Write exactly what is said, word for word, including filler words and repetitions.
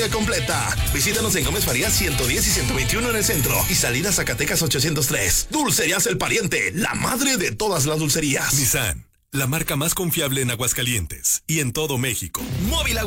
entrega completa. Visítanos en Gómez Farías ciento diez y ciento veintiuno en el centro y Salida Zacatecas ochocientos tres. Dulcerías El Pariente, la madre de todas las dulcerías. Nissan, la marca más confiable en Aguascalientes y en todo México. Móvil